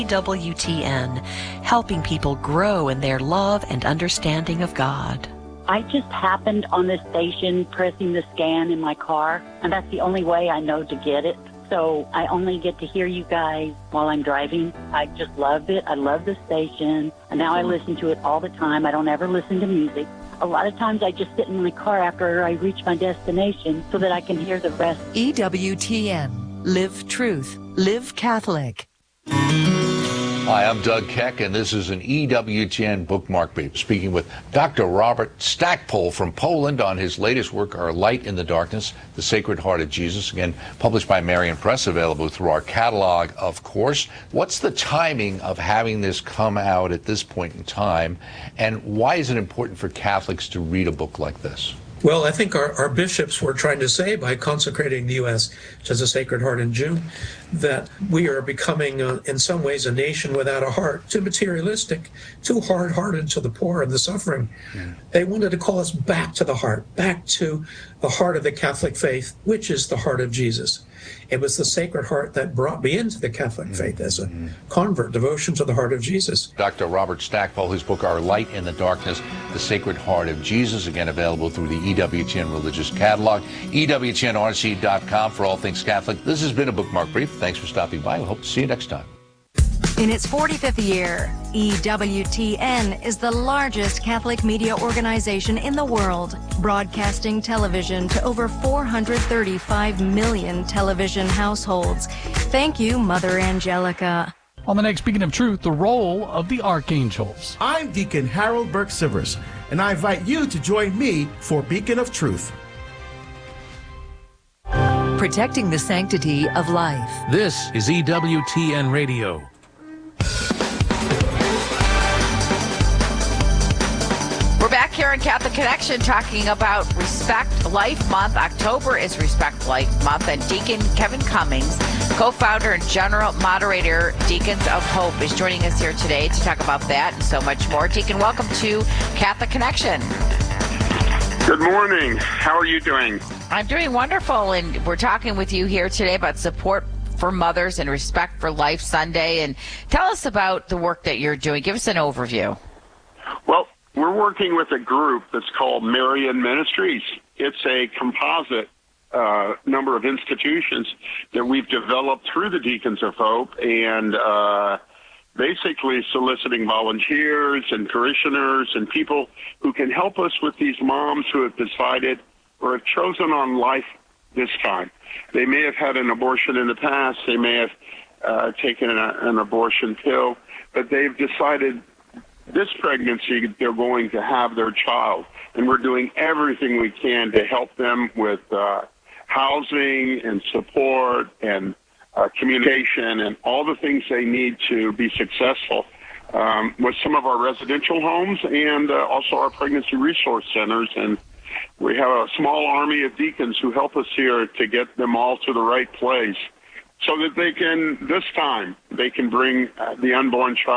EWTN, helping people grow in their love and understanding of God. I just happened on this station pressing the scan in my car, and that's the only way I know to get it. So I only get to hear you guys while I'm driving. I just love it. I love the station, and now I listen to it all the time. I don't ever listen to music. A lot of times I just sit in my car after I reach my destination so that I can hear the rest. EWTN. Live truth. Live Catholic. Hi, I'm Doug Keck, and this is an EWTN bookmark brief, speaking with Dr. Robert Stackpole from Poland on his latest work, Our Light in the Darkness, The Sacred Heart of Jesus, again, published by Marian Press, available through our catalog, of course. What's the timing of having this come out at this point in time, and why is it important for Catholics to read a book like this? Well, I think our bishops were trying to say, by consecrating the U.S. to the Sacred Heart in June, that we are becoming, in some ways, a nation without a heart, too materialistic, too hard-hearted to the poor and the suffering. Yeah. They wanted to call us back to the heart, back to the heart of the Catholic faith, which is the heart of Jesus. It was the Sacred Heart that brought me into the Catholic faith as a convert, devotion to the heart of Jesus. Dr. Robert Stackpole, his book, Our Light in the Darkness, The Sacred Heart of Jesus, again available through the EWTN Religious Catalog, EWTNRC.com for all things Catholic. This has been a Bookmark Brief. Thanks for stopping by. We hope to see you next time. In its 45th year, EWTN is the largest Catholic media organization in the world, broadcasting television to over 435 million television households. Thank you, Mother Angelica. On the next Beacon of Truth, the role of the archangels. I'm Deacon Harold Burke-Sivers, and I invite you to join me for Beacon of Truth. Protecting the sanctity of life. This is EWTN Radio. We're back here in Catholic Connection talking about Respect Life Month. October is Respect Life Month, and Deacon Kevin Cummings, co-founder and general moderator, Deacons of Hope, is joining us here today to talk about that and so much more. Deacon, welcome to Catholic Connection. Good morning. How are you doing? I'm doing wonderful, and we're talking with you here today about support for mothers and Respect for Life Sunday. And tell us about the work that you're doing. Give us an overview. Well, we're working with a group that's called Marian Ministries. It's a composite number of institutions that we've developed through the Deacons of Hope, and basically soliciting volunteers and parishioners and people who can help us with these moms who have decided or have chosen on life this time. They may have had an abortion in the past. They may have taken an abortion pill, but they've decided this pregnancy they're going to have their child. And we're doing everything we can to help them with housing and support and communication and all the things they need to be successful with some of our residential homes and also our pregnancy resource centers. And we have a small army of deacons who help us here to get them all to the right place so that they can, this time, they can bring the unborn child